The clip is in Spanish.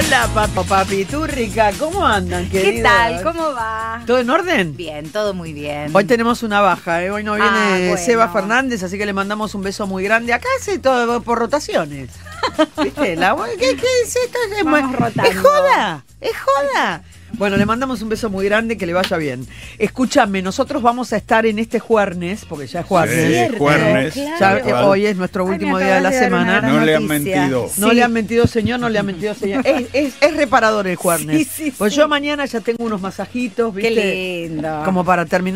Hola, papiturrica, ¿cómo andan, queridos? ¿Qué tal? ¿Cómo va? ¿Todo en orden? Bien, todo muy bien. Hoy tenemos una baja, ¿eh? Hoy no viene bueno. Seba Fernández, así que le mandamos un beso muy grande. Acá hace todo por rotaciones. ¿Viste? ¿Qué es esto? Vamos rotando. ¡Es joda! ¡Es joda! Bueno, le mandamos un beso muy grande, que le vaya bien. Escúchame, nosotros vamos a estar en este jueves, porque ya es jueves. Sí, jueves. Claro. Hoy es nuestro último día de la semana. No le han mentido. No le han mentido, señor, no le han mentido, señor. Es reparador el jueves. Sí, Pues sí. yo mañana ya tengo unos masajitos, ¿viste? Qué lindo. Como para terminar